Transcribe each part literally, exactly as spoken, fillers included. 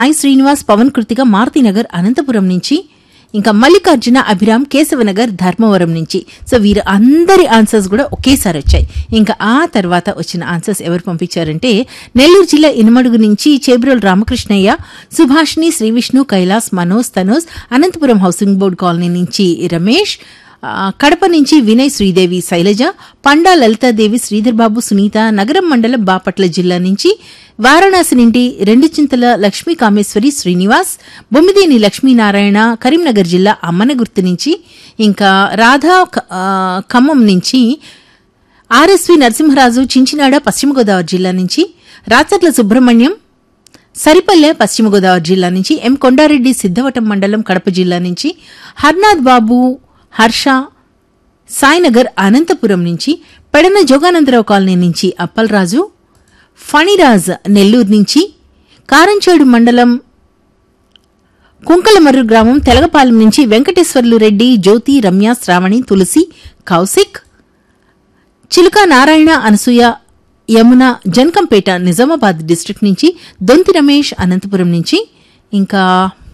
I Srinivas, Pawan Krittika, Maruthi Nagar Anantapuram నుంచి, ఇంకా మల్లికార్జున అభిరామ్ కేశవనగర్ ధర్మవరం నుంచి. సో వీరు అందరి ఆన్సర్స్ కూడా ఒకేసారి వచ్చాయి. ఇంకా ఆ తర్వాత వచ్చిన ఆన్సర్స్ ఎవరు పంపించారంటే నెల్లూరు జిల్లా ఇనుమడుగు నుంచి Chebrol Ramakrishnaiah, Subhashini, Sri Vishnu, Kailash, Manoj, Tanoj, Anantapuram housing board colony నుంచి రమేష్, కడప నుంచి వినయ్, శ్రీదేవి, శైలజ, పండా లలితాదేవి, శ్రీధర్ బాబు, సునీత, నగరం మండలం బాపట్ల జిల్లా నుంచి, వారణాసి నుండి రెండు చింతల లక్ష్మీ కామేశ్వరి, శ్రీనివాస్, బొమ్మిదేని లక్ష్మీనారాయణ, కరీంనగర్ జిల్లా అమ్మనగుర్తు నుంచి, ఇంకా రాధా ఖమ్మం నుంచి, ఆర్ఎస్వి నరసింహరాజు, చించినాడ పశ్చిమ గోదావరి జిల్లా నుంచి, రాచర్ల సుబ్రహ్మణ్యం, సరిపల్లె పశ్చిమ గోదావరి జిల్లా నుంచి, ఎం కొండారెడ్డి, సిద్ధవటం మండలం కడప జిల్లా నుంచి, హర్నాథ్ బాబు, హర్ష, సాయినగర్ అనంతపురం నుంచి, పెడన జోగానందరావు కాలనీ నుంచి అప్పలరాజు, ఫణిరాజ్ నెల్లూరు నుంచి, కారంచేడు మండలం కుంకలమర్రు గ్రామం తెలగపాలెం నుంచి వెంకటేశ్వర్లు రెడ్డి, జ్యోతి, రమ్య, శ్రావణి, తులసి, కౌశిక్, చిలుక నారాయణ, అనసూయ, యమున, జనకంపేట నిజామాబాద్ డిస్ట్రిక్ట్ నుంచి, దొంతి రమేష్ అనంతపురం నుంచి, ఇంకా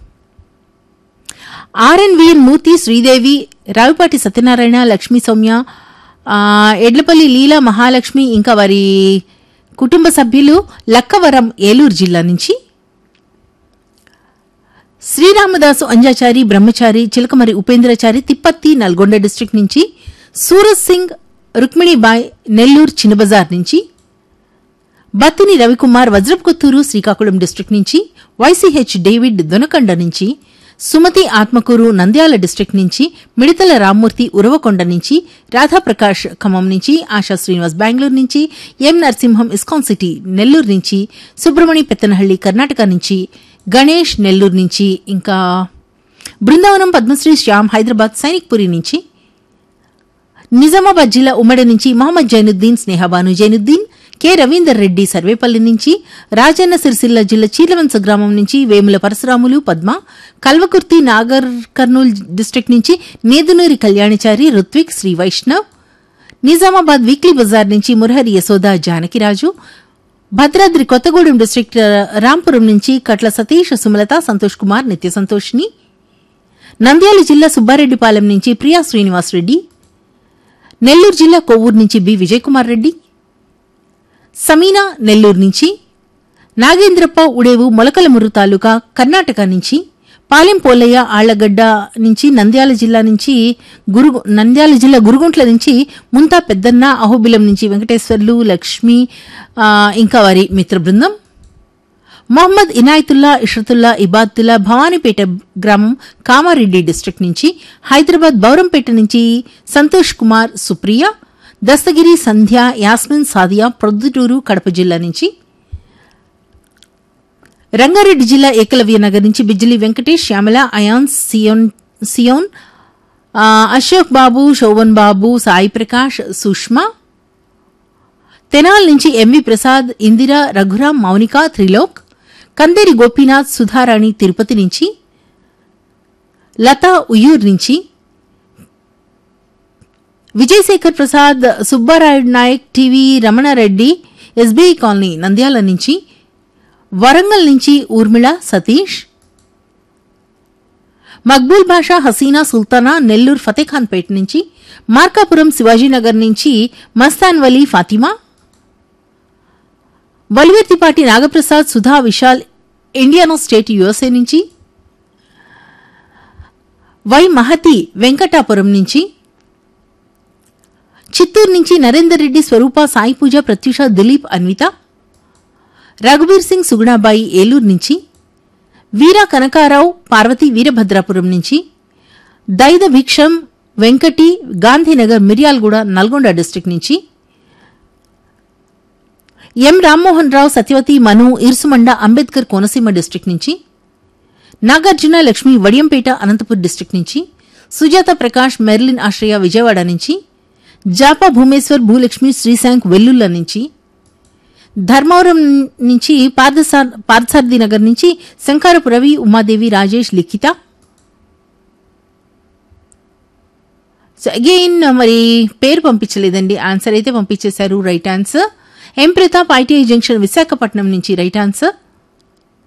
ఆర్ఎన్వీఎన్ మూర్తి, శ్రీదేవి, రావిపాటి సత్యనారాయణ, లక్ష్మీ సౌమ్య, ఎడ్లపల్లి లీలా మహాలక్ష్మి, ఇంకా వారి కుటుంబ సభ్యులు లక్కవరం ఏలూరు జిల్లా నుంచి, శ్రీరామదాసు అంజాచారి, బ్రహ్మచారి, చిలకమరి ఉపేంద్రచారి, తిప్పత్తి నల్గొండ డిస్ట్రిక్ట్ నుంచి, సూరజ్ సింగ్, రుక్మిణిబాయ్, నెల్లూరు చిన్నబజార్ నుంచి, బత్తిని రవికుమార్, వజ్రపుకొత్తూరు, శ్రీకాకుళం డిస్ట్రిక్ట్ నుంచి, వైసీహెచ్ డేవిడ్, దొనకండ నుంచి, సుమతి ఆత్మకూరు, నంద్యాల డిస్ట్రిక్ట్ నుంచి, మిడతల రామ్మూర్తి, ఉరవకొండ నుంచి, రాధాప్రకాష్ ఖమ్మం నుంచి, ఆశా శ్రీనివాస్ బెంగళూరు నుంచి, ఎం నరసింహం ఇస్కాన్ సిటీ నెల్లూరు నుంచి, సుబ్రమణి పెత్తనహళ్లి కర్ణాటక నుంచి, గణేష్ నెల్లూరు నుంచి, ఇంకా బృందావనం పద్మశ్రీ శ్యామ్ హైదరాబాద్ సైనిక్పురి నుంచి, నిజామాబాద్ జిల్లా ఉమ్మడి నుంచి మహమ్మద్ జైనుద్దీన్, స్నేహబాను జైనుద్దీన్, కె రవీందర్ రెడ్డి సర్వేపల్లి నుంచి, రాజన్న సిరిసిల్ల జిల్లా చీలవంశ గ్రామం నుంచి వేముల పరశురాములు, పద్మ, కల్వకుర్తి నాగర్ కర్నూలు డిస్ట్రిక్ట్ నుంచి నేదునూరి కళ్యాణిచారి, రుత్విక్, శ్రీ వైష్ణవ్, నిజామాబాద్ వీక్లీ బజార్ నుంచి మురహరి యశోద, జానకిరాజు, భద్రాద్రి కొత్తగూడెం డిస్ట్రిక్ట్ రాంపురం నుంచి కట్ల సతీష్, సుమలత, సంతోష్ కుమార్, నిత్య సంతోష్ని, నంద్యాల జిల్లా సుబ్బారెడ్డిపాలెం నుంచి ప్రియా శ్రీనివాస్ రెడ్డి, నెల్లూరు జిల్లా కొవ్వూరు నుంచి బి విజయకుమార్ రెడ్డి, సమీనా నెల్లూరు నుంచి, నాగేంద్రప్ప ఉడేవు, మొలకలముర్రు తాలూకా కర్ణాటక నుంచి, పాలెం పోలయ్య, ఆళ్లగడ్డ నుంచి, నంద్యాల జిల్లా నుంచి గురు నంద్యాల జిల్లా గురుగుంట్ల నుంచి ముంతా పెద్దన్న, అహోబిలం నుంచి వెంకటేశ్వర్లు, లక్ష్మి, ఇంకా వారి మిత్ర బృందం, మొహమ్మద్ ఇనాయతుల్లా, ఇషరతుల్లా, ఇబాద్తుల్లా, భవానీపేట గ్రామం కామారెడ్డి డిస్ట్రిక్ట్ నుంచి, హైదరాబాద్ బౌరంపేట నుంచి సంతోష్ కుమార్, సుప్రియ, దస్తగిరి, సంధ్య, యాస్మిన్, సాదియా, ప్రొద్దుటూరు కడప జిల్లా నుంచి, రంగారెడ్డి జిల్లా ఏకలవ్య నగర్ నుంచి బిజ్జలి వెంకటేష్, శ్యామల, అయాన్, సియోన్ సియోన్ అశోక్ బాబు, శోభన్ బాబు, సాయి ప్రకాష్, సుష్మా, తెనాల్ నుంచి ఎంవి ప్రసాద్, ఇందిరా, రఘురాం, మౌనిక, త్రిలోక్, కందేరి గోపీనాథ్, సుధారాణి తిరుపతి నుంచి, లతా ఉయ్యూర్ నుంచి, Vijayasekhar Prasad, Subbarayudu Naik, TV Ramanareddy, SBI colony Nandyal నుంచి, వరంగల్ నుంచి ఊర్మిళ, సతీష్, మక్బూల్ బాషా, హసీనా, సుల్తానా, నెల్లూరు ఫతేఖాన్పేట నుంచి, మార్కాపురం శివాజీనగర్ నుంచి Mastan Vali, Fatima, వలివర్తిపాటి Nagaprasad, Sudha, Vishal, Indiana state USA నుంచి, వై మహతి, వెంకటాపురం నుంచి, చిత్తూరు నుంచి నరేందర్ రెడ్డి, స్వరూప, సాయి పూజ, ప్రత్యూష, దిలీప్, అన్విత, రఘుబీర్ సింగ్, సుగుణాబాయి ఏలూరు నుంచి, వీరా కనకారావు, పార్వతి, వీరభద్రాపురం నుంచి, దైద భిక్షం, వెంకటి, గాంధీనగర్, మిర్యాలగూడ, నల్గొండ డిస్ట్రిక్ట్ నుంచి, ఎం రామ్మోహన్ రావు, సత్యవతి, మను, ఇరుసుమండ, అంబేద్కర్ కోనసీమ డిస్ట్రిక్ట్ నుంచి, నాగార్జున, లక్ష్మి, వడియంపేట, అనంతపూర్ డిస్ట్రిక్ట్ నుంచి, సుజాత ప్రకాష్, మెర్లిన్ ఆశ్రయ, విజయవాడ నుంచి, జాపా భూమేశ్వర్, భూలక్ష్మి, శ్రీశాంక్, వెల్లుల్ల నుంచి, ధర్మవరం నుంచి పార్థసారథి నగర్ నుంచి శంకారపు రవి, ఉమాదేవి, రాజేష్, లిఖిత. సో అగైన్ మరి పేరు పంపించలేదండి, ఆన్సర్ అయితే పంపించేశారు. రైట్ ఆన్సర్ ఎం ప్రతాప్, ఐటీఐ జంక్షన్, విశాఖపట్నం నుంచి రైట్ ఆన్సర్.